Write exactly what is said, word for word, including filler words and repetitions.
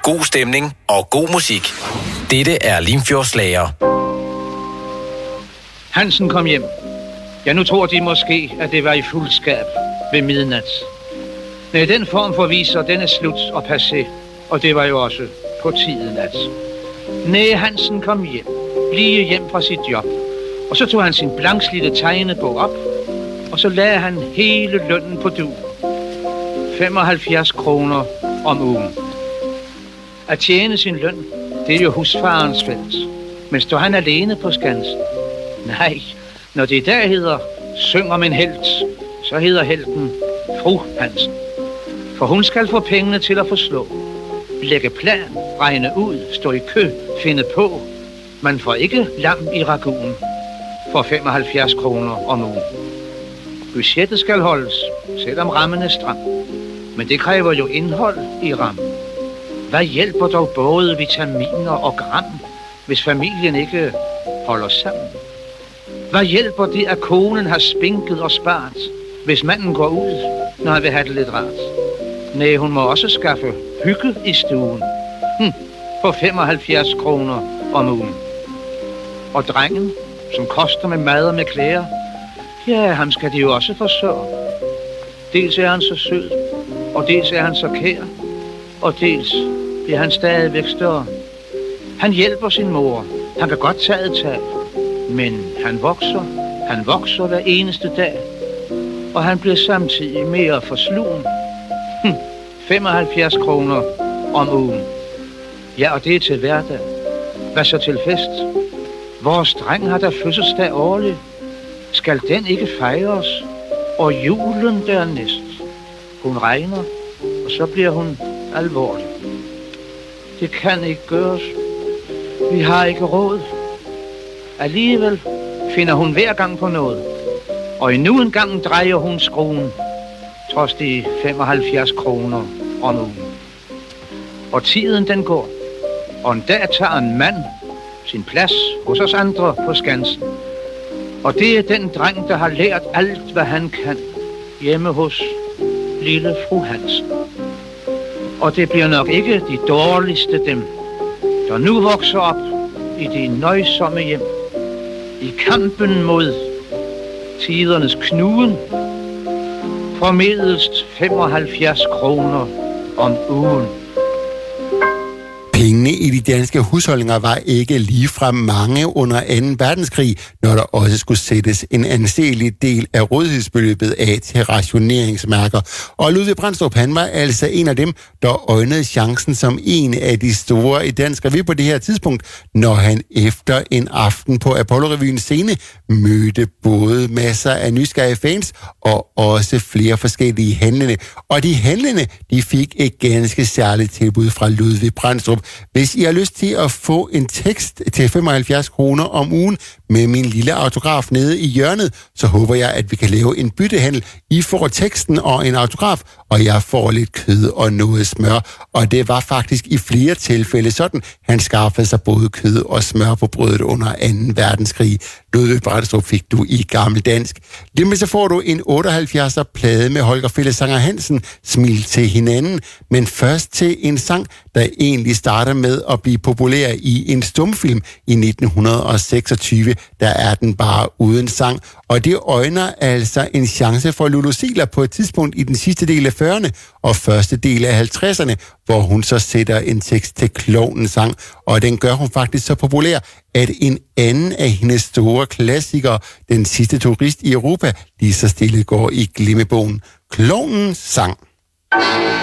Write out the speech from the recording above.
god stemning og god musik. Dette er Limfjordslager. Hansen kom hjem. Ja, nu tror de måske, at det var i fuldskab ved midnat. Nej, den form for viser, den er slut og passé. Og det var jo også på tiden at. Nej, Hansen kom hjem. Lige hjem fra sit job. Og så tog han sin blankslidte tegnebog op. Og så lagde han hele lønnen på du. femoghalvfjerds kroner om ugen. At tjene sin løn, det er jo husfarens felt. Men står han alene på Skansen? Nej, når det i dag hedder syng om en helt, så hedder helten fru Hansen. For hun skal få pengene til at forslå. Lægge plan, regne ud, stå i kø, finde på. Man får ikke lam i raguen for femoghalvfjerds kroner om ugen. Budgettet skal holdes, selvom rammen er stram. Men det kræver jo indhold i rammen. Hvad hjælper dog både vitaminer og gram, hvis familien ikke holder sammen? Hvad hjælper det, at konen har spinket og spart, hvis manden går ud, når han vil have det lidt rart? Nej, hun må også skaffe hygge i stuen. Hm, på femoghalvfjerds kroner om ugen. Og drengen, som koster med mad og med klæder, ja, ham skal de jo også forsørge. Dels er han så sød, og dels er han så kær, og dels bliver han stadigvæk større. Han hjælper sin mor, han kan godt tage et tab, men han vokser, han vokser hver eneste dag, og han bliver samtidig mere forslugen. Hm, femoghalvfjerds kroner om ugen. Ja, og det er til hverdag. Hvad så til fest? Vores dreng har der fødselsdag årligt. Skal den ikke fejres? Og julen dernæst. Hun regner, og så bliver hun alvorlig. Det kan ikke gøres. Vi har ikke råd. Alligevel finder hun hver gang på noget. Og endnu en gang drejer hun skruen, trods de femoghalvfjerds kroner om ugen. Og tiden den går. Og en dag tager en mand sin plads hos os andre på Skansen. Og det er den dreng, der har lært alt, hvad han kan hjemme hos lille fru Hansen. Og det bliver nok ikke de dårligste dem, der nu vokser op i de nøjsomme hjem. I kampen mod tidernes knuden for middelst femoghalvfjerds kroner om ugen. Pengene i de danske husholdninger var ikke ligefrem mange under anden verdenskrig, når der også skulle sættes en anselig del af rådighedsbeløbet af til rationeringsmærker. Og Ludvig Brandstrup, han var altså en af dem, der øjnede chancen som en af de store i dansk revy på det her tidspunkt, når han efter en aften på Apollo-revyens scene mødte både masser af nysgerrige fans og også flere forskellige handlende. Og de handlende, de fik et ganske særligt tilbud fra Ludvig Brandstrup. Hvis I har lyst til at få en tekst til femoghalvfjerds kroner om ugen med min lille autograf nede i hjørnet, så håber jeg, at vi kan lave en byttehandel. I får teksten og en autograf, og jeg får lidt kød og noget smør. Og det var faktisk i flere tilfælde sådan, han skaffede sig både kød og smør på brødet under anden verdenskrig. Ludvig Brandstrup fik du i gammeldansk. Lige så får du en otteoghalvfjerdser plade med Holger Fællesanger Hansen, Smil til hinanden, men først til en sang, der egentlig starter med at blive populær i en stumfilm i nitten seksogtyve. Der er den bare uden sang, og det øjner altså en chance for Lulu Ziegler på et tidspunkt i den sidste del af fyrrerne og første del af halvtredserne, hvor hun så sætter en tekst til Klovnens sang, og den gør hun faktisk så populær, at en anden af hendes store klassikere, Den sidste turist i Europa, lige så stille går i glemmebogen. Klovnens sang.